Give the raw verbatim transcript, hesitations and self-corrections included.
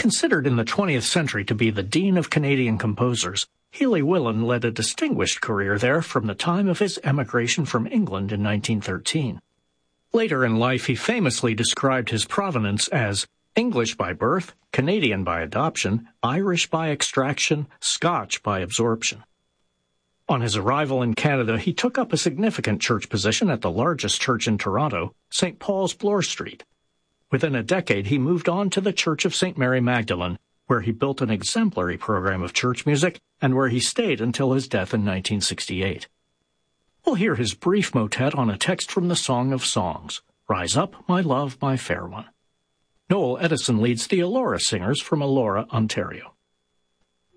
Considered in the twentieth century to be the Dean of Canadian Composers, Healy Willan led a distinguished career there from the time of his emigration from England in nineteen thirteen. Later in life, he famously described his provenance as English by birth, Canadian by adoption, Irish by extraction, Scotch by absorption. On his arrival in Canada, he took up a significant church position at the largest church in Toronto, Saint Paul's Bloor Street. Within a decade, he moved on to the Church of Saint Mary Magdalene, where he built an exemplary program of church music and where he stayed until his death in nineteen sixty-eight. We'll hear his brief motet on a text from the Song of Songs, Rise Up, My Love, My Fair One. Noel Edison leads the Elora Singers from Elora, Ontario.